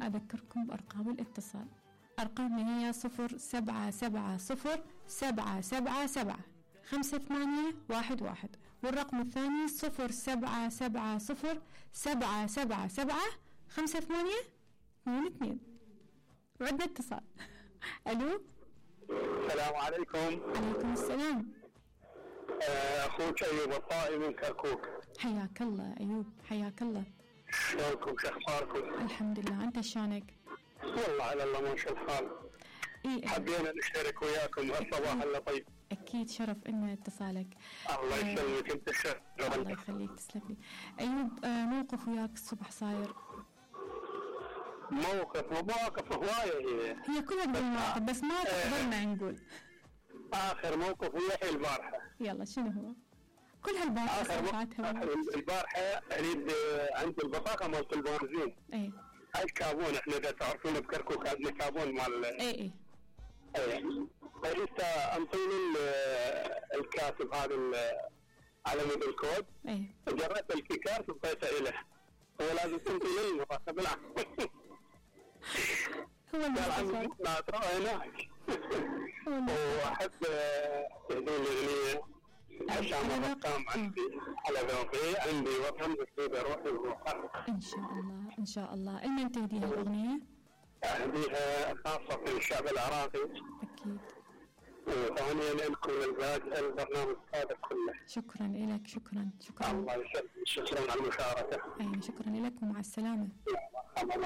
أذكركم بأرقام الاتصال. أرقامنا هي 0770-777-581، والرقم الثاني 0770-777-582. وعندنا اتصال. ألو. السلام عليكم. عليكم السلام. أخوك أيوب الطائي من كركوك. حياك الله أيوب، حياك الله. شلونكم؟ شخباركم؟ الحمد لله، أنت شلونك؟ والله على الله ماشي الحال. حبينا نشترك وياكم هالصباح اللطيف. أكيد، شرف إن اتصالك. الله يسلمك، أنت الشرف. الله يخليك، تسلم لي. أيوب، موقف وياك الصبح صاير. مواقف هواية هي كلها بالمواقف، بس ما تقدرنا نقول. آخر موقف وياي البارحة. يلا شنو هو؟ كل هالبارحة صفاتها. البارحة أريد عند البطاقة مالت البنزين. إيه. الكابون، احنا إذا تعرفون بكركوك عندنا كابون مال. إيه. أريد أنطيني الكاتب هذا على مود الكود. إيه. جريت الكيكات وبقيته إله. هو لازم تنطي لي المراسة بالعكس. هو المراسة لا ترى هناك. وأحب تهدون الأغنية عشان مقام عندي على ذوقي، عندي وطن بس أروح الروح. إن شاء الله إن شاء الله. لمن تهديها الأغنية؟ أهديها خاصة للشعب العراقي. أكيد. وثانيا لكم البرنامج هذا كله. شكرا لك، شكرا. الله يسلمك، شكرا على المشاركة. شكرا لك ومع السلامة.